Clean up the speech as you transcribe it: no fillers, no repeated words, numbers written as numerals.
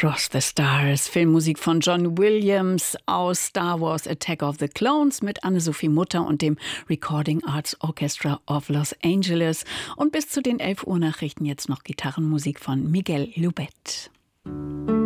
Across the Stars, Filmmusik von John Williams aus Star Wars Attack of the Clones mit Anne-Sophie Mutter und dem Recording Arts Orchestra of Los Angeles. Und bis zu den 11 Uhr Nachrichten jetzt noch Gitarrenmusik von Miguel Lubet.